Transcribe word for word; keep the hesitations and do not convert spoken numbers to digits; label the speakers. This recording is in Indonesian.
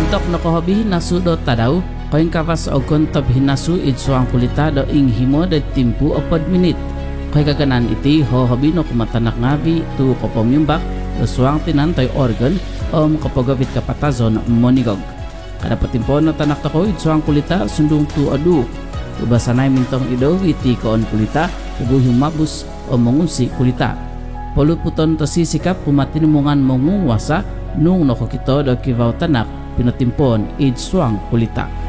Speaker 1: Untuk nakohobi nasu do tadaw, koing kawas ogon tabhi nasu idsuang kulita do ing himo de timpu opod minit. Koy kaganan iti hohobi no kumatanak ngabi tu kopomyumbak do suang tinan toy organ om kapagawit kapatazon monigog. Kada patimpo no tanak tako idsuang kulita sundung tu adu. Ubasanay mintong ido iti koon kulita ubu humabus o mengunsi kulita. Poluputon to sisikap kumatinumungan mongunguasa nung nakokito do kivaw tanak pinatimpon idsuang kulita.